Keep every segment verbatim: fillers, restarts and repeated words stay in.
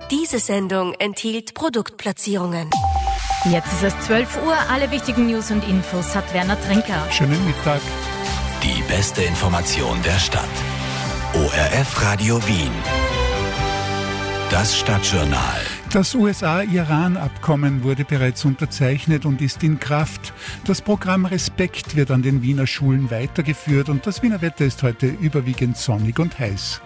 Diese Sendung enthielt Produktplatzierungen. Jetzt ist es zwölf Uhr. Alle wichtigen News und Infos hat Werner Trinker. Schönen Mittag. Die beste Information der Stadt. O R F Radio Wien. Das Stadtjournal. Das U S A-Iran-Abkommen wurde bereits unterzeichnet und ist in Kraft. Das Programm Respekt wird an den Wiener Schulen weitergeführt und das Wiener Wetter ist heute überwiegend sonnig und heiß.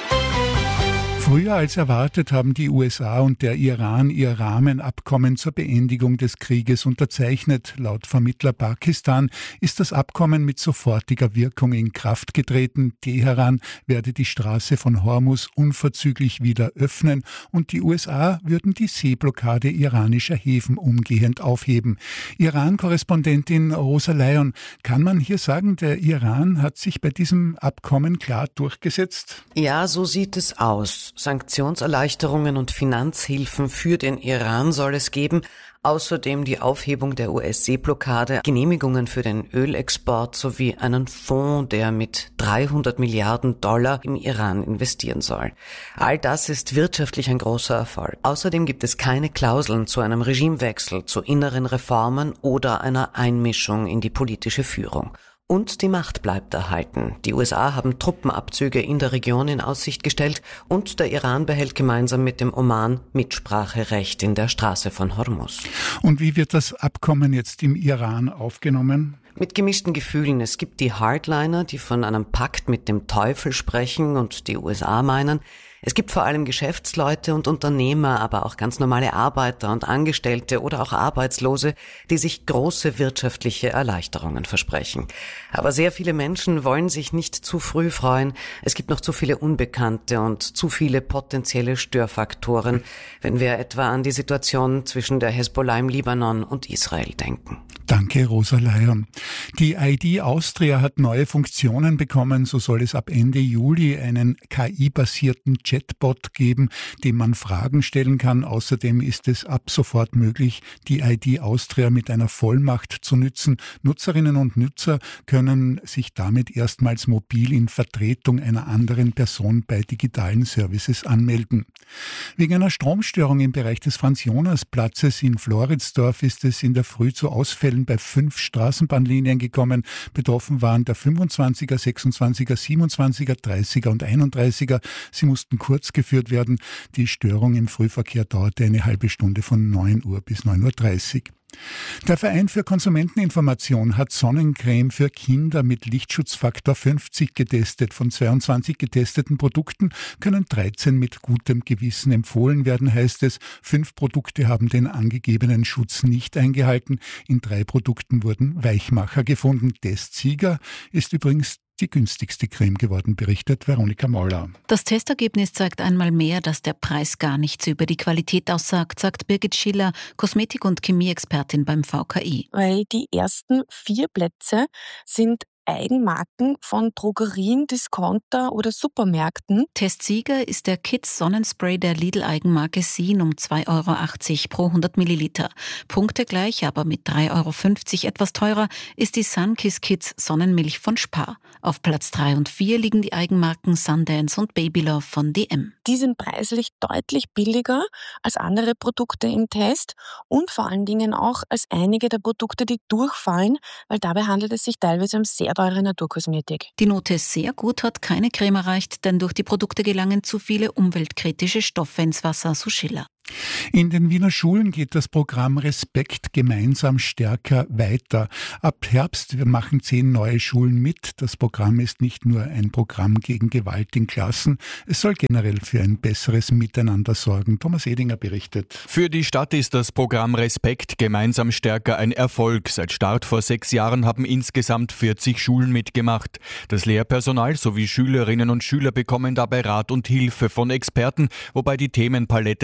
Früher als erwartet haben die U S A und der Iran ihr Rahmenabkommen zur Beendigung des Krieges unterzeichnet. Laut Vermittler Pakistan ist das Abkommen mit sofortiger Wirkung in Kraft getreten. Teheran werde die Straße von Hormuz unverzüglich wieder öffnen und die U S A würden die Seeblockade iranischer Häfen umgehend aufheben. Iran-Korrespondentin Rosa Lyon, kann man hier sagen, der Iran hat sich bei diesem Abkommen klar durchgesetzt? Ja, so sieht es aus. Sanktionserleichterungen und Finanzhilfen für den Iran soll es geben. Außerdem die Aufhebung der U S-Seeblockade, Genehmigungen für den Ölexport sowie einen Fonds, der mit dreihundert Milliarden Dollar im Iran investieren soll. All das ist wirtschaftlich ein großer Erfolg. Außerdem gibt es keine Klauseln zu einem Regimewechsel, zu inneren Reformen oder einer Einmischung in die politische Führung. Und die Macht bleibt erhalten. Die U S A haben Truppenabzüge in der Region in Aussicht gestellt und der Iran behält gemeinsam mit dem Oman Mitspracherecht in der Straße von Hormuz. Und wie wird das Abkommen jetzt im Iran aufgenommen? Mit gemischten Gefühlen. Es gibt die Hardliner, die von einem Pakt mit dem Teufel sprechen und die U S A meinen. Es gibt vor allem Geschäftsleute und Unternehmer, aber auch ganz normale Arbeiter und Angestellte oder auch Arbeitslose, die sich große wirtschaftliche Erleichterungen versprechen. Aber sehr viele Menschen wollen sich nicht zu früh freuen. Es gibt noch zu viele Unbekannte und zu viele potenzielle Störfaktoren, wenn wir etwa an die Situation zwischen der Hezbollah im Libanon und Israel denken. Danke, Rosa Lyon. Die I D Austria hat neue Funktionen bekommen. So soll es ab Ende Juli einen K I-basierten Chatbot geben, dem man Fragen stellen kann. Außerdem ist es ab sofort möglich, die I D Austria mit einer Vollmacht zu nützen. Nutzerinnen und Nutzer können sich damit erstmals mobil in Vertretung einer anderen Person bei digitalen Services anmelden. Wegen einer Stromstörung im Bereich des Franz-Jonas-Platzes in Floridsdorf ist es in der Früh zu Ausfällen bei fünf Straßenbahnlinien gekommen. Betroffen waren der fünfundzwanziger, sechsundzwanziger, siebenundzwanziger, dreißiger und einunddreißiger. Sie mussten kurz geführt werden. Die Störung im Frühverkehr dauerte eine halbe Stunde von neun Uhr bis neun Uhr dreißig. Der Verein für Konsumenteninformation hat Sonnencreme für Kinder mit Lichtschutzfaktor fünfzig getestet. Von zweiundzwanzig getesteten Produkten können dreizehn mit gutem Gewissen empfohlen werden, heißt es. Fünf Produkte haben den angegebenen Schutz nicht eingehalten. In drei Produkten wurden Weichmacher gefunden. Testsieger ist übrigens die günstigste Creme geworden, berichtet Veronika Moller. Das Testergebnis zeigt einmal mehr, dass der Preis gar nichts über die Qualität aussagt, sagt Birgit Schiller, Kosmetik- und Chemieexpertin beim V K I. Weil die ersten vier Plätze sind Eigenmarken von Drogerien, Discounter oder Supermärkten. Testsieger ist der Kids Sonnenspray der Lidl-Eigenmarke Sien um zwei Euro achtzig pro hundert Milliliter. Punktegleich, aber mit drei Euro fünfzig etwas teurer, ist die Sunkiss Kids Sonnenmilch von Spar. Auf Platz drei und vier liegen die Eigenmarken Sundance und Babylove von D M. Die sind preislich deutlich billiger als andere Produkte im Test und vor allen Dingen auch als einige der Produkte, die durchfallen, weil dabei handelt es sich teilweise um sehr teure Naturkosmetik. Die Note sehr gut hat keine Creme erreicht, denn durch die Produkte gelangen zu viele umweltkritische Stoffe ins Wasser, so Schiller. In den Wiener Schulen geht das Programm Respekt gemeinsam stärker weiter. Ab Herbst wir machen zehn neue Schulen mit. Das Programm ist nicht nur ein Programm gegen Gewalt in Klassen, es soll generell für ein besseres Miteinander sorgen. Thomas Edinger berichtet. Für die Stadt ist das Programm Respekt gemeinsam stärker ein Erfolg. Seit Start vor sechs Jahren haben insgesamt vierzig Schulen mitgemacht. Das Lehrpersonal sowie Schülerinnen und Schüler bekommen dabei Rat und Hilfe von Experten, wobei die Themenpalette breit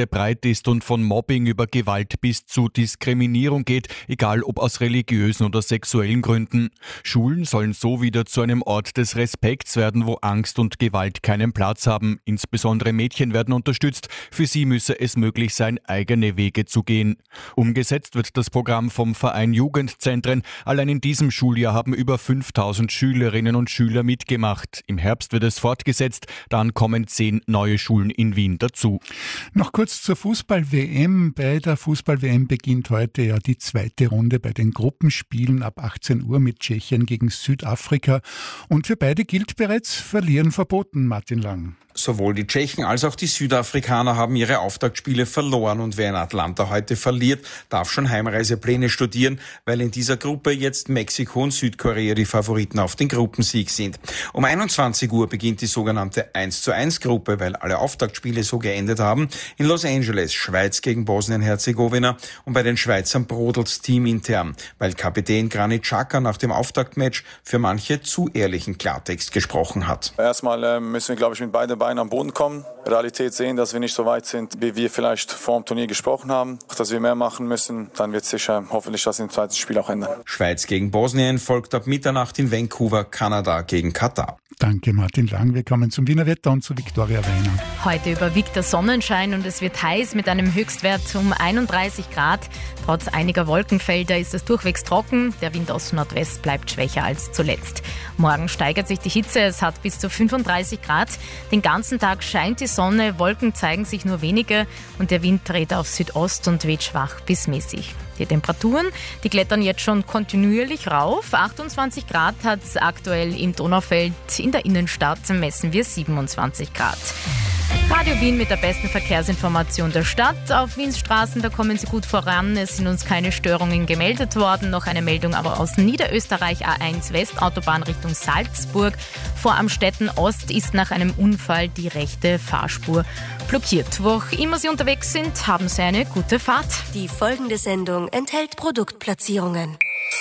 ist und von Mobbing über Gewalt bis zu Diskriminierung geht, egal ob aus religiösen oder sexuellen Gründen. Schulen sollen so wieder zu einem Ort des Respekts werden, wo Angst und Gewalt keinen Platz haben. Insbesondere Mädchen werden unterstützt. Für sie müsse es möglich sein, eigene Wege zu gehen. Umgesetzt wird das Programm vom Verein Jugendzentren. Allein in diesem Schuljahr haben über fünftausend Schülerinnen und Schüler mitgemacht. Im Herbst wird es fortgesetzt. Dann kommen zehn neue Schulen in Wien dazu. Noch kurz zur Fußball-W M. Bei der Fußball-W M beginnt heute ja die zweite Runde bei den Gruppenspielen ab achtzehn Uhr mit Tschechien gegen Südafrika. Und für beide gilt bereits Verlieren verboten, Martin Lang. Sowohl die Tschechen als auch die Südafrikaner haben ihre Auftaktspiele verloren und wer in Atlanta heute verliert, darf schon Heimreisepläne studieren, weil in dieser Gruppe jetzt Mexiko und Südkorea die Favoriten auf den Gruppensieg sind. Um einundzwanzig Uhr beginnt die sogenannte eins zu eins Gruppe, weil alle Auftaktspiele so geendet haben. In Los Angeles Schweiz gegen Bosnien-Herzegowina und bei den Schweizern brodelt's teamintern, weil Kapitän Granit Xhaka nach dem Auftaktmatch für manche zu ehrlichen Klartext gesprochen hat. Erstmal äh, müssen wir, glaube ich, mit beiden Beinen am Boden kommen, Realität sehen, dass wir nicht so weit sind, wie wir vielleicht vor dem Turnier gesprochen haben, dass wir mehr machen müssen, dann wird sicher hoffentlich das im zweiten Spiel auch ändern. Schweiz gegen Bosnien folgt ab Mitternacht in Vancouver, Kanada gegen Katar. Danke Martin Lang. Wir kommen zum Wiener Wetter und zu Viktoria Weiner. Heute überwiegt der Sonnenschein und es wird heiß mit einem Höchstwert um einunddreißig Grad. Trotz einiger Wolkenfelder ist es durchwegs trocken. Der Wind aus Nordwest bleibt schwächer als zuletzt. Morgen steigert sich die Hitze. Es hat bis zu fünfunddreißig Grad. Den ganzen Tag scheint die Sonne, Wolken zeigen sich nur wenige und der Wind dreht auf Südost und weht schwach bis mäßig. Die Temperaturen, die klettern jetzt schon kontinuierlich rauf. achtundzwanzig Grad hat es aktuell im Donaufeld. In der Innenstadt messen wir siebenundzwanzig Grad. Radio Wien mit der besten Verkehrsinformation der Stadt. Auf Wiens Straßen, da kommen Sie gut voran. Es sind uns keine Störungen gemeldet worden. Noch eine Meldung aber aus Niederösterreich, A eins Westautobahn Richtung Salzburg. Vor Amstetten Ost ist nach einem Unfall die rechte Fahrspur blockiert. Wo auch immer Sie unterwegs sind, haben Sie eine gute Fahrt. Die folgende Sendung enthält Produktplatzierungen.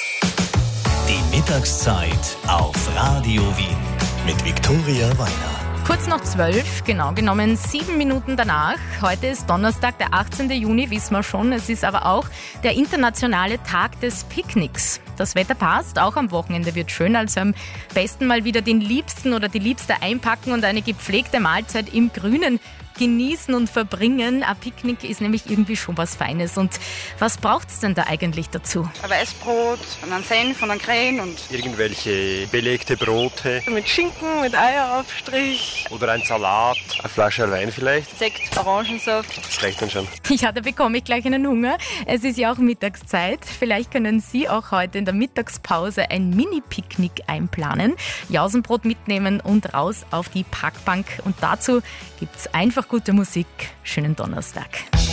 Die Mittagszeit auf Radio Wien mit Viktoria Weiner. Kurz nach zwölf, genau genommen sieben Minuten danach. Heute ist Donnerstag, der achtzehnten Juni, wissen wir schon. Es ist aber auch der internationale Tag des Picknicks. Das Wetter passt, auch am Wochenende wird schön. Also am besten mal wieder den Liebsten oder die Liebste einpacken und eine gepflegte Mahlzeit im Grünen genießen und verbringen. Ein Picknick ist nämlich irgendwie schon was Feines. Und was braucht es denn da eigentlich dazu? Ein Weißbrot, einen Senf und einen Creme und irgendwelche belegte Brote. Mit Schinken, mit Eieraufstrich. Oder ein Salat, eine Flasche Wein vielleicht. Sekt, Orangensaft. Das reicht dann schon. Ja, da bekomme ich gleich einen Hunger. Es ist ja auch Mittagszeit. Vielleicht können Sie auch heute in der Mittagspause ein Mini-Picknick einplanen, Jausenbrot mitnehmen und raus auf die Parkbank. Und dazu gibt's einfach gute Musik. Schönen Donnerstag.